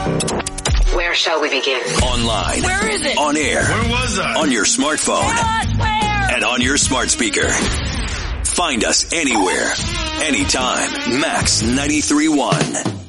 Where shall we begin? Online. Where is it? On air. Where was I? On your smartphone. What? Where? And on your smart speaker. Find us anywhere, anytime. Max 93.1.